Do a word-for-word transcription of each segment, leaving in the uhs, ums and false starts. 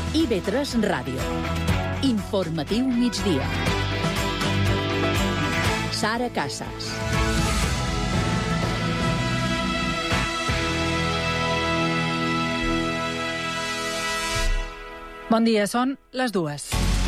I V tres Ràdio. Informatiu migdia. Sara Casas. Bon dia, són les dues.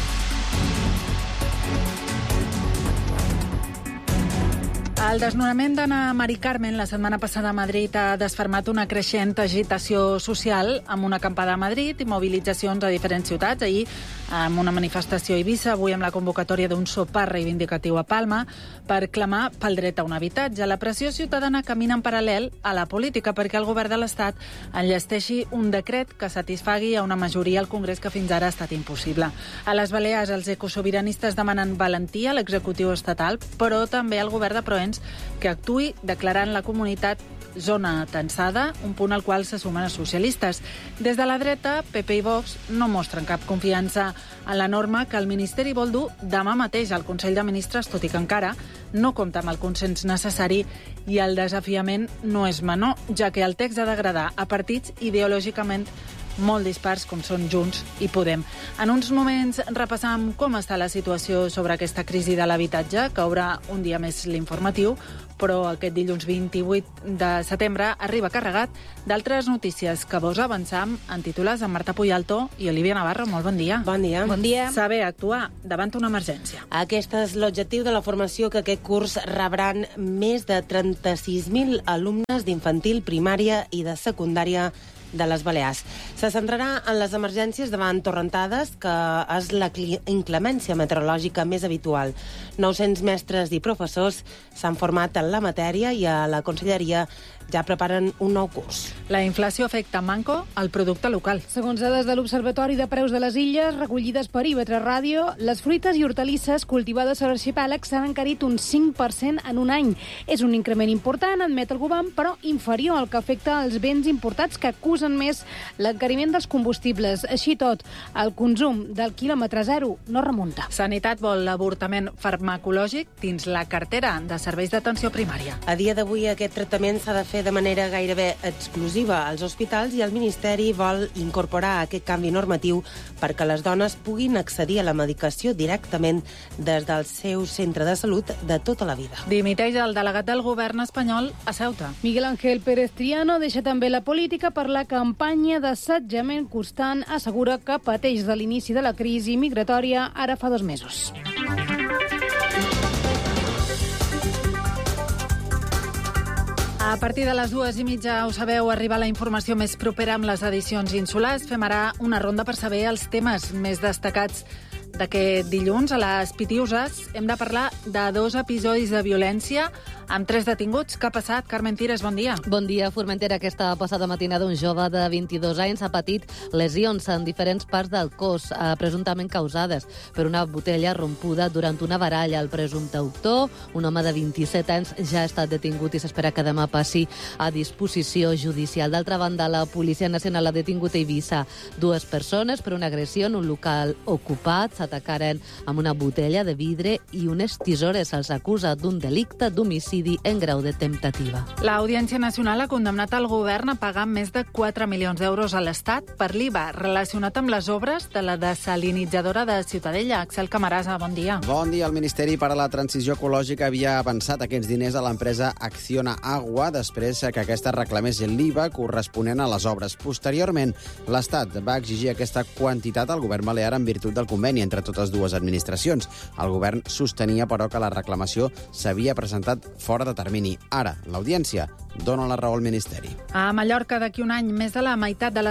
El desnonament d'Anna Mari Carmen la setmana passada a Madrid ha desfermat una creixent agitació social amb una acampada a Madrid i mobilitzacions a diferents ciutats. Ahir amb una manifestació a Eivissa, avui amb la convocatòria d'un sopar reivindicatiu a Palma per clamar pel dret a un habitatge. La pressió ciutadana camina en paral·lel a la política perquè el govern de l'Estat enllesteixi un decret que satisfagui a una majoria al Congrés que fins ara ha estat impossible. A les Balears, els ecosobiranistes demanen valentia a l'executiu estatal, però també al govern de Provenç que actuï declarant la comunitat zona tensada, un punt al qual se sumen els socialistes. Des de la dreta, P P i Vox no mostren cap confiança en la norma que el Ministeri vol dur demà mateix al Consell de Ministres, tot i que encara no compta amb el consens necessari i el desafiament no és menor, ja que el text ha d'agradar a partits ideològicament molt dispars com són Junts i Podem. En uns moments repassam com està la situació sobre aquesta crisi de l'habitatge, que obre un dia més l'informatiu, però aquest dilluns vint-i-vuit de setembre arriba carregat d'altres notícies que vos avançam en titulars amb Marta Puyalto i Olivia Navarro. Molt bon dia. Bon dia. Bon dia. Saber actuar davant una emergència. Aquest és l'objectiu de la formació que aquest curs rebran més de trenta-sis mil alumnes d'infantil, primària i de secundària de les Balears. Se centrarà en les emergències davant torrentades, que és la inclemència meteorològica més habitual. nou-cents mestres i professors s'han format en la matèria i a la Conselleria ja preparen un nou curs. La inflació afecta manco al producte local. Segons dades de l'Observatori de Preus de les Illes, recollides per I V tres Ràdio, les fruites i hortalisses cultivades a l'arxipèlag s'han encarit un cinc per cent en un any. És un increment important, admet el govern, però inferior al que afecta els béns importats, que acusen més l'encariment dels combustibles. Així tot, el consum del quilòmetre zero no remunta. Sanitat vol l'avortament farmacològic dins la cartera de serveis d'atenció primària. A dia d'avui aquest tractament s'ha de fer de manera gairebé exclusiva als hospitals i el Ministeri vol incorporar aquest canvi normatiu perquè les dones puguin accedir a la medicació directament des del seu centre de salut de tota la vida. Dimiteix el delegat del govern espanyol a Ceuta. Miguel Ángel Pérez Triano deixa també la política per la campanya d'assetjament constant. Assegura que pateix de l'inici de la crisi migratòria ara fa dos mesos. A partir de les dues i mitja, ho sabeu, arriba la informació més propera amb les edicions insulars. Fem ara una ronda per saber els temes més destacats d'aquest dilluns. A les Pitiuses hem de parlar de dos episodis de violència amb tres detinguts. Què ha passat? Carmen Tires, bon dia. Bon dia. Formentera, aquesta passada matinada un jove de vint-i-dos anys ha patit lesions en diferents parts del cos, eh, presumptament causades per una botella rompuda durant una baralla. El presumpte autor, un home de vint-i-set anys, ja ha estat detingut i s'espera que demà passi a disposició judicial. D'altra banda, la Policia Nacional ha detingut a Eivissa dues persones per una agressió en un local ocupat. S'atacaren amb una botella de vidre i unes tisores. Se'ls acusa d'un delicte d'homicidi en grau de temptativa. L'Audiència Nacional ha condemnat el govern a pagar més de quatre milions d'euros a l'Estat per l'I V A relacionat amb les obres de la desalinitzadora de Ciutadella. Axel Camarasa, bon dia. Bon dia. El Ministeri per a la Transició Ecològica havia avançat aquests diners a l'empresa Acciona Agua després que aquesta reclamés l'I V A corresponent a les obres. Posteriorment, l'Estat va exigir aquesta quantitat al govern balear en virtut del conveni entre totes dues administracions. El govern sostenia, però, que la reclamació s'havia presentat fora de termini. Ara, l'Audiència dona la raó al Ministeri. A Mallorca, d'aquí un any, més de la meitat de les